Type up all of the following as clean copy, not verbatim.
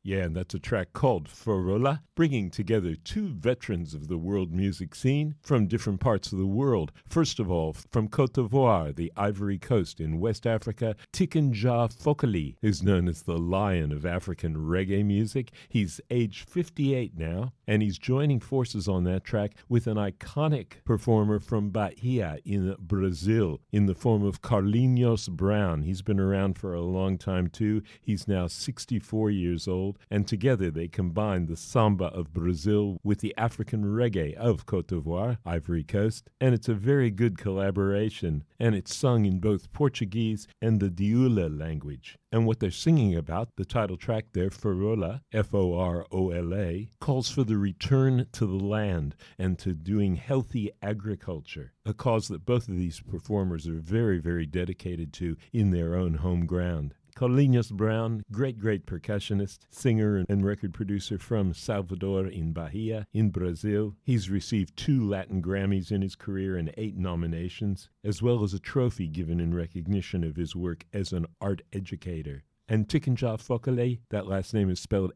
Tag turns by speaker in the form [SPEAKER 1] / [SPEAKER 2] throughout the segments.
[SPEAKER 1] Yeah, and that's a track called Forola, bringing together two veterans of the world music scene from different parts of the world. First of all, from Côte d'Ivoire, the Ivory Coast in West Africa, Tiken Jah Fakoly is known as the Lion of African reggae music. He's age 58 now, and he's joining forces on that track with an iconic performer from Bahia in Brazil in the form of Carlinhos Brown. He's been around for a long time too. He's now 64 years old, and together they combine the samba of Brazil with the African reggae of Côte d'Ivoire, Ivory Coast, and it's a very good collaboration, and it's sung in both Portuguese and the Dioula language. And what they're singing about, the title track there, Forola, F-O-R-O-L-A, calls for the return to the land and to doing healthy agriculture, a cause that both of these performers are very, very dedicated to in their own home ground. Carlinhos Brown, great percussionist, singer, and record producer from Salvador in Bahia, in Brazil. He's received 2 Latin Grammys in his career and 8 nominations, as well as a trophy given in recognition of his work as an art educator. And Tiken Jah Fakoly, that last name is spelled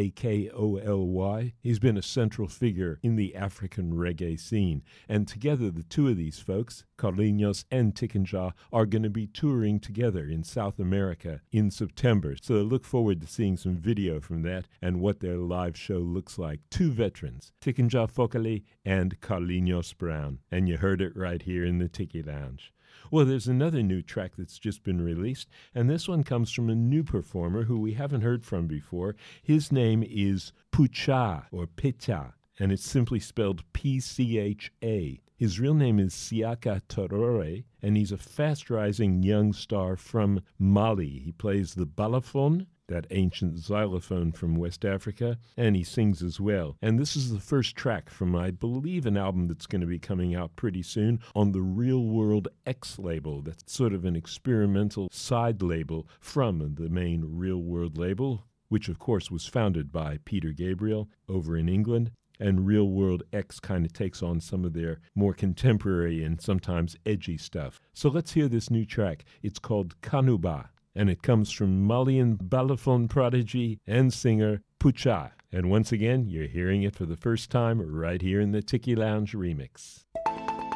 [SPEAKER 1] F-A-K-O-L-Y. He's been a central figure in the African reggae scene. And together, the two of these folks, Carlinhos and Tiken Jah, are going to be touring together in South America in September. So look forward to seeing some video from that and what their live show looks like. 2 veterans, Tiken Jah Fakoly and Carlinhos Brown. And you heard it right here in the Tiki Lounge. Well, there's another new track that's just been released, and this one comes from a new performer who we haven't heard from before. His name is Pcha, or Pcha, and it's simply spelled P-C-H-A. His real name is Siaka Traoré, and he's a fast-rising young star from Mali. He plays the balafon, that ancient xylophone from West Africa, and he sings as well. And this is the first track from, I believe, an album that's going to be coming out pretty soon on the Real World X label. That's sort of an experimental side label from the main Real World label, which of course was founded by Peter Gabriel over in England. And Real World X kind of takes on some of their more contemporary and sometimes edgy stuff. So let's hear this new track. It's called Kanuba, and it comes from Malian balafon prodigy and singer Pcha. And once again, you're hearing it for the first time right here in the Tiki Lounge remix.